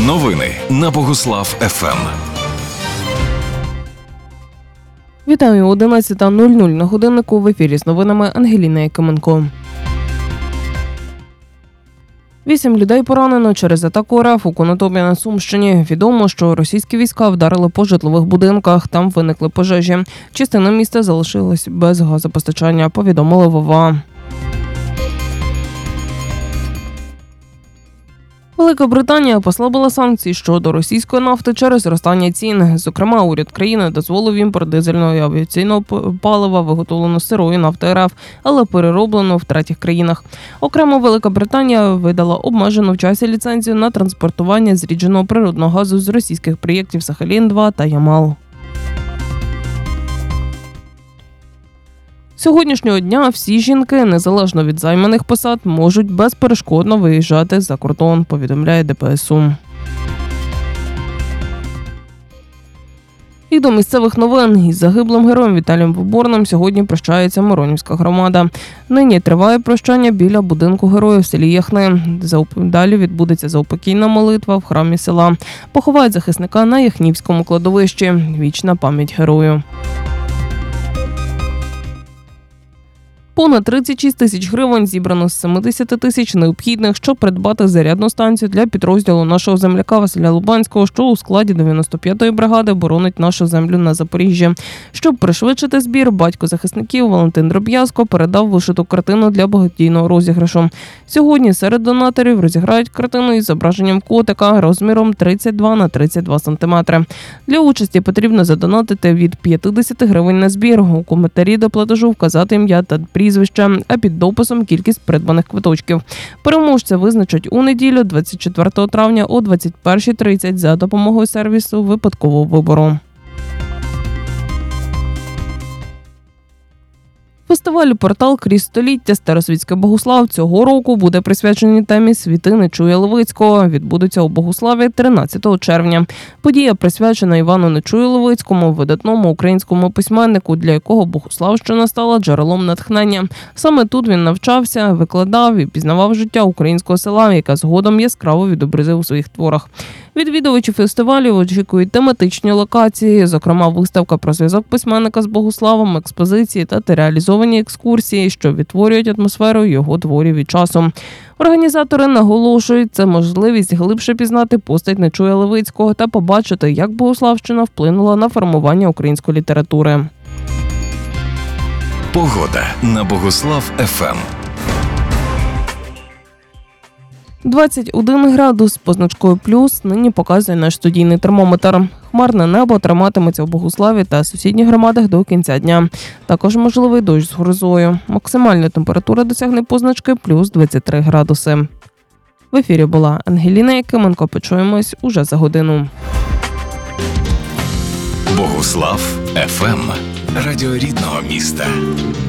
Новини на Богуслав ФМ. Вітаю, 11:00 на годиннику. В ефірі з новинами Ангеліна Якименко. 8 людей поранено через атаку РФ у Конотопі на Сумщині. Відомо, що російські війська вдарили по житлових будинках, там виникли пожежі. Частина міста залишилась без газопостачання, повідомили в ОВА. Велика Британія послабила санкції щодо російської нафти через зростання цін. Зокрема, уряд країни дозволив імпорт дизельного і авіаційного палива, виготовленого з сирої нафти РФ, але перероблено в третіх країнах. Окремо, Велика Британія видала обмежену в часі ліцензію на транспортування зрідженого природного газу з російських проєктів Сахалін-2 та Ямал. Сьогоднішнього дня всі жінки, незалежно від займаних посад, можуть безперешкодно виїжджати за кордон, повідомляє ДПСУ. І до місцевих новин. Із загиблим героєм Віталієм Виборним сьогодні прощається Миронівська громада. Нині триває прощання біля будинку героїв в селі Яхни. Далі відбудеться заупокійна молитва в храмі села. Поховають захисника на Яхнівському кладовищі. Вічна пам'ять герою. Понад 36 тисяч гривень зібрано з 70 тисяч необхідних, щоб придбати зарядну станцію для підрозділу нашого земляка Василя Лубанського, що у складі 95-ї бригади боронить нашу землю на Запоріжжі. Щоб пришвидшити збір, батько захисників Валентин Дроб'язко передав вишиту картину для благодійного розіграшу. Сьогодні серед донаторів розіграють картину із зображенням котика розміром 32 на 32 см. Для участі потрібно задонатити від 50 гривень на збір. У коментарі до платежу вказати ім'я та прізвище, а під дописом кількість придбаних квиточків. Переможця визначать у неділю, 24 травня о 21:30 за допомогою сервісу випадкового вибору. Фестиваль «Портал крізь століття. Старосвітське Богуслав» цього року буде присвячений темі «Світи Нечуя Левицького». Відбудеться у Богуславі 13 червня. Подія присвячена Івану Нечую Левицькому, видатному українському письменнику, для якого Богуславщина стала джерелом натхнення. Саме тут він навчався, викладав і пізнавав життя українського села, яке згодом яскраво відобразив у своїх творах. Відвідувачі фестивалю очікують тематичні локації, зокрема виставка про зв'язок письменника з Богуславом, експозиції та реалізовані екскурсії, що відтворюють атмосферу його творів і часу. Організатори наголошують, це можливість глибше пізнати постать Нечуя Левицького та побачити, як Богуславщина вплинула на формування української літератури. Погода на Богуслав ФМ. 21 градус з позначкою плюс нині показує наш студійний термометр. Хмарне небо триматиметься в Богуславі та сусідніх громадах до кінця дня. Також можливий дощ з грозою. Максимальна температура досягне позначки плюс 23 градуси. В ефірі була Ангеліна Якименко. Почуємось уже за годину. Богуслав ФМ. Радіо рідного міста.